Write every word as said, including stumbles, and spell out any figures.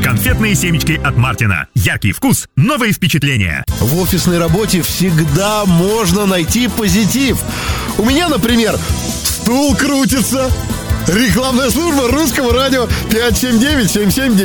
Конфетные семечки от Мартина. Яркий вкус, новые впечатления. В офисной работе всегда можно найти позитив. У меня, например, стул крутится. Рекламная служба Русского радио пять семь девять семь семь девять.